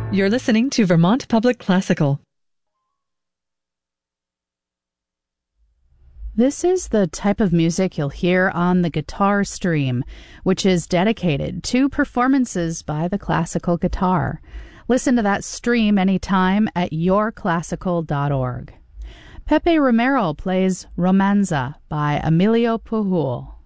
You're listening to Vermont Public Classical. This is the type of music you'll hear on the Guitar Stream, which is dedicated to performances by the classical guitar. Listen to that stream anytime at yourclassical.org. Pepe Romero plays Romanza by Emilio Pujol.